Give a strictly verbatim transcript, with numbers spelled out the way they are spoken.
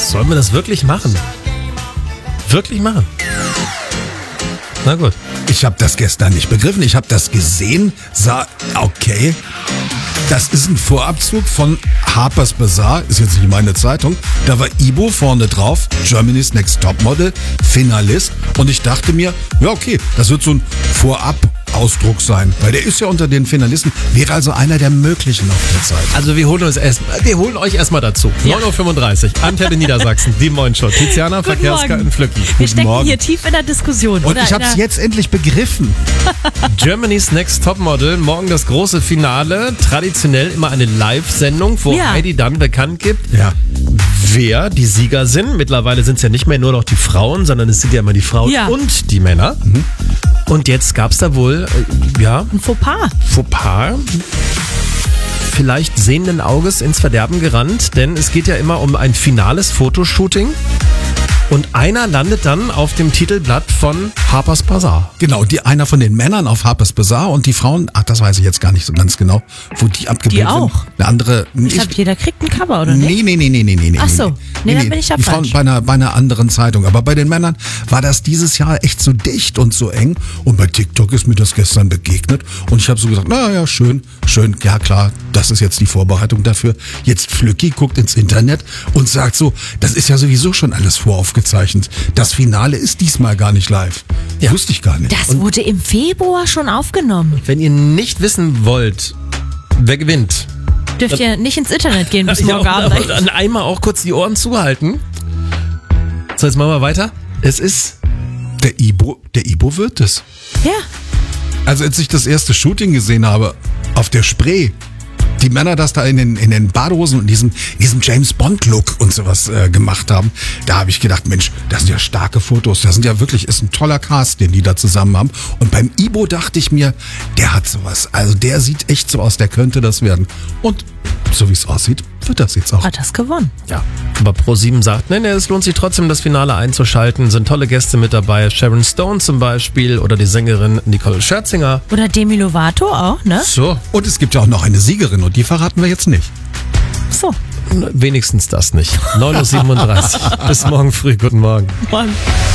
Sollen wir das wirklich machen? Wirklich machen? Na gut. Ich habe das gestern nicht begriffen. Ich habe das gesehen, sah, okay, das ist ein Vorabzug von Harper's Bazaar, ist jetzt nicht meine Zeitung. Da war Ibo vorne drauf, Germany's Next Topmodel, Finalist. Und ich dachte mir, ja okay, das wird so ein Vorab-Ausdruck sein. Weil der ist ja unter den Finalisten, wäre also einer der möglichen auf der Zeit. Also wir holen uns erst, wir holen euch erstmal dazu. Ja. neun Uhr fünfunddreißig, Antenne Niedersachsen, die Moin-Show. Tiziana, Guten Verkehrskarten, Morgen. Flücki. Wir stecken Morgen. hier tief in der Diskussion. Und oder ich in habe es der- jetzt endlich begriffen. Germany's Next Topmodel, morgen das große Finale. Traditionell immer eine Live-Sendung, wo Ja. Heidi dann bekannt gibt, Ja. wer die Sieger sind. Mittlerweile sind es ja nicht mehr nur noch die Frauen, sondern es sind ja immer die Frauen Ja. und die Männer. Und jetzt gab es da wohl, äh, ja, Ein Fauxpas. Fauxpas. Vielleicht sehenden Auges ins Verderben gerannt, denn es geht ja immer um ein finales Fotoshooting. Und einer landet dann auf dem Titelblatt von Harper's Bazaar. Genau, die einer von den Männern auf Harper's Bazaar und die Frauen, ach, das weiß ich jetzt gar nicht so ganz genau, wo die abgebildet Die auch? sind. Eine andere, Ich glaube, jeder kriegt ein Cover, oder nicht? Nee, nee, nee, nee, nee, nee. Ach so. Nee, dann bin ich ja Die Frauen falsch. bei einer, bei einer anderen Zeitung. Aber bei den Männern war das dieses Jahr echt so dicht und so eng. Und bei TikTok ist mir das gestern begegnet. Und ich habe so gesagt, na ja, schön, schön, ja klar, das ist jetzt die Vorbereitung dafür. Jetzt Flücki guckt ins Internet und sagt so, das ist ja sowieso schon alles voraufgezeichnet. Das Finale ist diesmal gar nicht live. Ja. Wusste ich gar nicht. Das wurde im Februar schon aufgenommen. Wenn ihr nicht wissen wollt, wer gewinnt, Dürft ihr nicht ins Internet gehen bis morgen ja, Abend. dann einmal auch kurz die Ohren zuhalten. So, jetzt machen wir weiter. Es ist Der Ibo, der Ibo wird es. Ja. Also als ich das erste Shooting gesehen habe, auf der Spree, die Männer das da in den, in den Badehosen und diesem, diesem James-Bond-Look und sowas äh, gemacht haben, da habe ich gedacht, Mensch, das sind ja starke Fotos, das sind ja wirklich, ist ein toller Cast, den die da zusammen haben. Und beim Ibo dachte ich mir, der hat sowas, also der sieht echt so aus, der könnte das werden. Und so wie es aussieht, wird das jetzt auch. Hat das gewonnen. Ja, aber ProSieben sagt, nee, nee, es lohnt sich trotzdem, das Finale einzuschalten. Sind tolle Gäste mit dabei. Sharon Stone zum Beispiel oder die Sängerin Nicole Scherzinger. Oder Demi Lovato auch, ne? So, Und es gibt ja auch noch eine Siegerin und die verraten wir jetzt nicht. So. wenigstens das nicht. neun Uhr siebenunddreißig. Bis morgen früh. Guten Morgen. Mann.